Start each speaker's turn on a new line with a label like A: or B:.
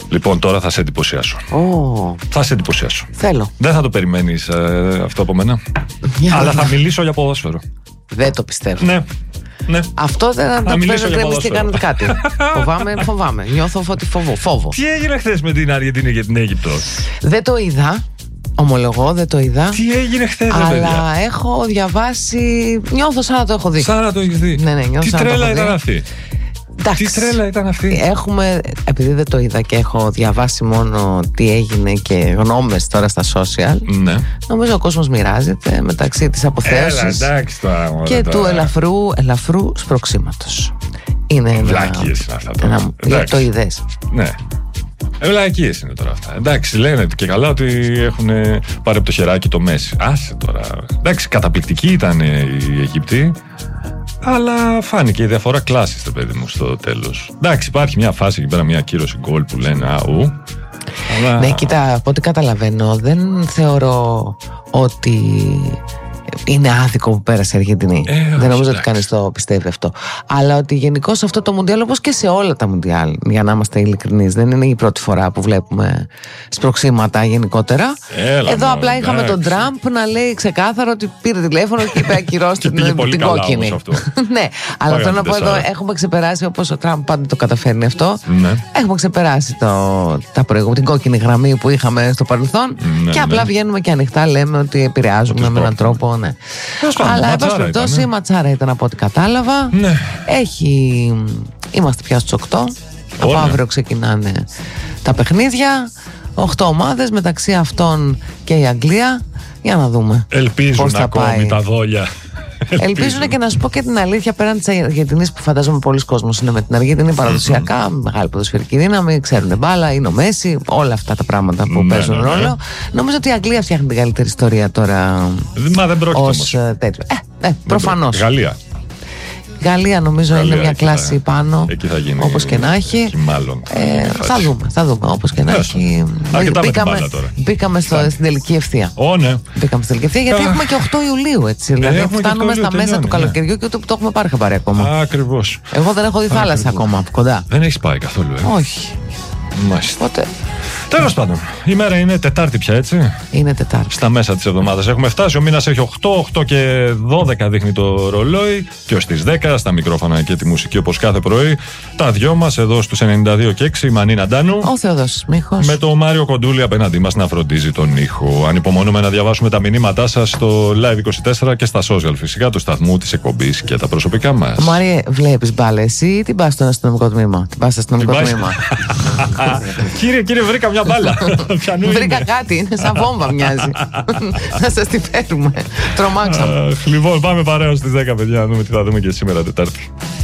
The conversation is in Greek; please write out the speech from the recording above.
A: Λοιπόν, τώρα θα σε εντυπωσιάσω. Θα σε εντυπωσιάσω.
B: Θέλω.
A: Δεν θα το περιμένεις αυτό από μένα. Αλλά θα μιλήσω για ποδόσφαιρο.
B: Δεν το πιστεύω.
A: Ναι. Ναι.
B: Αυτό δεν το γκρεμιστεί κάτι. Φοβάμαι. Νιώθω φόβο.
A: Τι έγινε χθες με την Αργεντινή και την Αίγυπτο?
B: Δεν το είδα. Ομολογώ, δεν το είδα.
A: Τι έγινε χθες,
B: αλλά
A: παιδιά?
B: έχω διαβάσει. Νιώθω σαν να το έχω δει.
A: Σαν να το έχεις δει.
B: Ναι, νιώθω.
A: Τι τρέλα ήταν αυτή? Τι τρέλα ήταν αυτή?
B: Επειδή δεν το είδα και έχω διαβάσει μόνο τι έγινε και γνώμες τώρα στα social.
A: Ναι.
B: Νομίζω ο κόσμος μοιράζεται μεταξύ της αποθέωσης και του ελαφρού σπροξήματος. Είναι
A: βλάκιες είναι αυτά τώρα.
B: Το είδες?
A: Ναι. Βλακίες είναι τώρα αυτά. Εντάξει, λένε και καλά ότι έχουν πάρει από το χεράκι το Μέση. Άσε τώρα. Εντάξει, καταπληκτική ήταν η Αιγύπτιοι. Αλλά φάνηκε η διαφορά κλάσης, το παιδί μου, στο τέλος. Εντάξει, υπάρχει μια φάση εκεί πέρα, μια ακύρωση γκολ που λένε αου. Αλλά...
B: Ναι, κοίτα, από ό,τι καταλαβαίνω, δεν θεωρώ ότι είναι άδικο που πέρασε η Αργεντινή. Δεν νομίζω ότι κανείς το πιστεύει αυτό. Αλλά ότι γενικώς αυτό το Μουντιάλ, όπως και σε όλα τα Μουντιάλ, για να είμαστε ειλικρινείς, δεν είναι η πρώτη φορά που βλέπουμε σπροξήματα γενικότερα. Εδώ απλά είχαμε τον Τραμπ να λέει ξεκάθαρα ότι πήρε τηλέφωνο και είπε ακυρώστε την κόκκινη. Ναι, αλλά θέλω να πω εδώ, έχουμε ξεπεράσει, όπως ο Τραμπ πάντα το καταφέρνει αυτό. Έχουμε ξεπεράσει την κόκκινη γραμμή που είχαμε στο παρελθόν και απλά βγαίνουμε και ανοιχτά λέμε ότι επηρεάζουμε με έναν τρόπο. Ναι. Αλλά εν πάση περιπτώσει η ματσάρα ήταν από ό,τι κατάλαβα.
A: Ναι.
B: Είμαστε πια στους 8. Από αύριο ξεκινάνε τα παιχνίδια. 8 ομάδες, μεταξύ αυτών και η Αγγλία. Για να δούμε.
A: Ελπίζουν ακόμη τα δόλια.
B: Ελπίζουν και να σου πω και την αλήθεια, πέραν της Αργεντινής που φαντάζομαι πολλοί κόσμος είναι με την Αργεντινή παραδοσιακά, μεγάλη ποδοσφαιρική δύναμη, ξέρουν μπάλα, είναι ο Μέση, όλα αυτά τα πράγματα που παίζουν ρόλο. Νομίζω ότι η Αγγλία φτιάχνει την καλύτερη ιστορία τώρα.
A: Μα δεν πρόκειται
B: ως τέτοιο. Προφανώς.
A: Γαλλία
B: νομίζω είναι μια κλάση πάνω.
A: Εκεί θα γίνει.
B: Όπως και να έχει.
A: Μάλλον.
B: Θα δούμε. Όπως και να έχει. Μπήκαμε στην τελική ευθεία. Μπήκαμε στην τελική ευθεία γιατί έχουμε και 8 Ιουλίου. Έτσι. Δηλαδή φτάνουμε στα μέσα του καλοκαιριού και ούτε που το έχουμε πάρει χαμπάρι ακόμα.
A: Ακριβώς.
B: Εγώ δεν έχω δει θάλασσα ακόμα από κοντά.
A: Δεν έχεις πάει καθόλου.
B: Όχι.
A: Μάλιστα.
B: Πότε.
A: Τέλος πάντων, η μέρα είναι Τετάρτη πια, έτσι.
B: Είναι Τετάρτη.
A: Στα μέσα της εβδομάδας έχουμε φτάσει. Ο μήνας έχει 8 και 12 δείχνει το ρολόι. Και ως τις 10 στα μικρόφωνα και τη μουσική όπως κάθε πρωί. Τα δυο μας εδώ στους 92 και 6, η Μανίνα Ντάνου.
B: Ο Θεοδόσης Μίχος.
A: Με το Μάριο Κοντούλη απέναντί μας να φροντίζει τον ήχο. Ανυπομονούμε να διαβάσουμε τα μηνύματά σας στο Live24 και στα social φυσικά του σταθμού, της εκπομπής και τα προσωπικά μας.
B: Μάριε, βλέπεις μπάλα εσύ ή την πας στο αστυνομικό τμήμα? Την πας στο αστυνομικό τμήμα.
A: Κύριε, βρήκα μια μπάλα.
B: Βρήκα κάτι, είναι σαν βόμβα μοιάζει. Να σας τη φέρουμε. Τρομάξαμε.
A: Λοιπόν, πάμε παρέα στις 10 παιδιά να δούμε τι θα δούμε και σήμερα Τετάρτη.